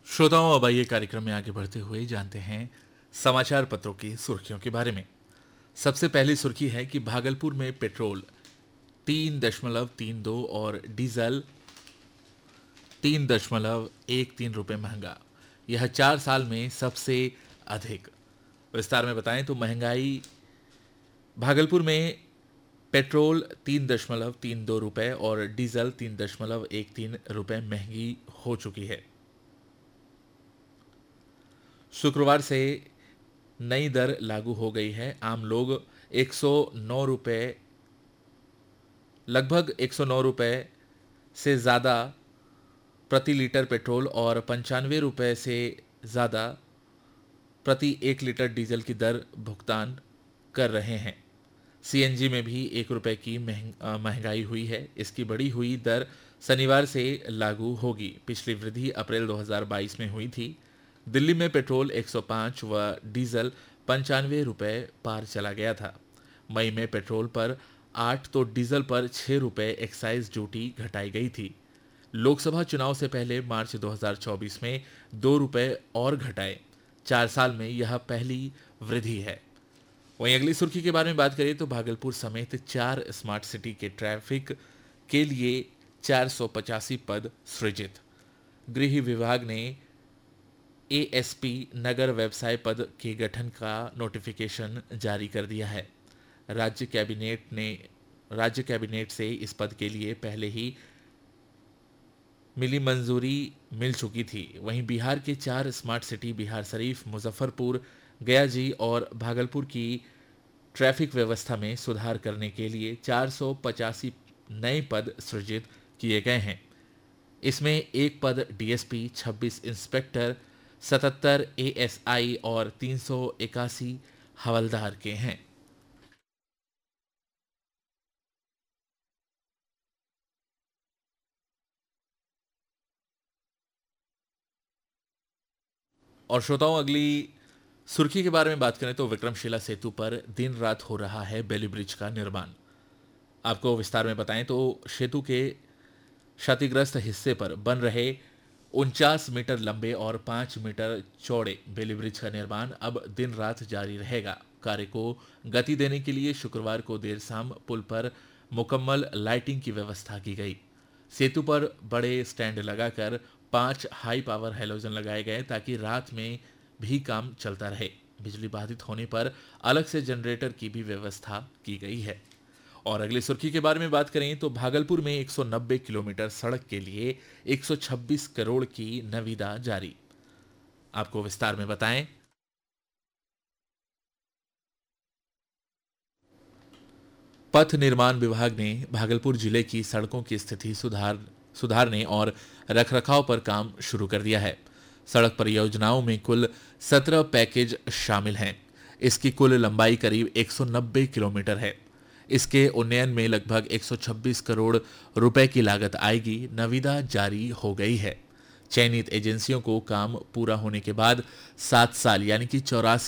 श्रोताओं, अब आइए कार्यक्रम में आगे बढ़ते हुए जानते हैं समाचार पत्रों की सुर्खियों के बारे में। सबसे पहली सुर्खी है कि भागलपुर में पेट्रोल 3.32 और डीजल 3.13 रुपए महंगा। यह 4 साल में सबसे अधिक। विस्तार में बताएं तो महंगाई भागलपुर में पेट्रोल 3.32 रुपए और डीजल 3.13 रुपए महंगी हो चुकी है। शुक्रवार से नई दर लागू हो गई है। आम लोग 109 रुपए लगभग 109 रुपए से ज़्यादा प्रति लीटर पेट्रोल और 95 रुपए से ज़्यादा प्रति 1 लीटर डीजल की दर भुगतान कर रहे हैं। सीएनजी में भी 1 रुपए की महंगाई हुई है। इसकी बढ़ी हुई दर शनिवार से लागू होगी। पिछली वृद्धि अप्रैल 2022 में हुई थी। दिल्ली में पेट्रोल 105 व डीजल 95 रुपए पार चला गया था। मई में पेट्रोल पर 8 तो डीजल पर 6 रुपए एक्साइज ड्यूटी घटाई गई थी। लोकसभा चुनाव से पहले मार्च 2024 में 2 रुपए और घटाए। 4 साल में यह पहली वृद्धि है। वहीं अगली सुर्खी के बारे में बात करें तो भागलपुर समेत 4 स्मार्ट सिटी के ट्रैफिक के लिए 485 पद सृजित। गृह विभाग ने एएसपी नगर व्यवसाय पद के गठन का नोटिफिकेशन जारी कर दिया है। राज्य कैबिनेट से इस पद के लिए पहले ही मिली मंजूरी मिल चुकी थी। वहीं बिहार के 4 स्मार्ट सिटी बिहारशरीफ, मुजफ्फरपुर, गयाजी और भागलपुर की ट्रैफिक व्यवस्था में सुधार करने के लिए 485 नए पद सृजित किए गए हैं। इसमें 1 पद डीएसपी, 26 इंस्पेक्टर, 77 एएसआई और 381 हवलदार के हैं। और श्रोताओं, अगली सुर्खी के बारे में बात करें तो विक्रमशिला सेतु पर दिन रात हो रहा है बेली ब्रिज का निर्माण। आपको विस्तार में बताएं तो सेतु के क्षतिग्रस्त हिस्से पर बन रहे 49 मीटर लंबे और 5 मीटर चौड़े बेली ब्रिज का निर्माण अब दिन रात जारी रहेगा। कार्य को गति देने के लिए शुक्रवार को देर शाम पुल पर मुकम्मल लाइटिंग की व्यवस्था की गई। सेतु पर बड़े स्टैंड लगाकर 5 हाई पावर हैलोजन लगाए गए ताकि रात में भी काम चलता रहे। बिजली बाधित होने पर अलग से जनरेटर की भी व्यवस्था की गई है। और अगली सुर्खी के बारे में बात करें तो भागलपुर में 190 किलोमीटर सड़क के लिए 126 करोड़ की निविदा जारी। आपको विस्तार में बताएं। पथ निर्माण विभाग ने भागलपुर जिले की सड़कों की स्थिति सुधारने और रखरखाव पर काम शुरू कर दिया है। सड़क परियोजनाओं में कुल 17 पैकेज शामिल हैं। इसकी कुल लंबाई करीब 190 किलोमीटर है। इसके उन्नयन में लगभग 126 करोड़ रुपए की लागत आएगी। निविदा जारी हो गई है। चयनित एजेंसियों को काम पूरा होने के बाद 7 साल यानी कि 84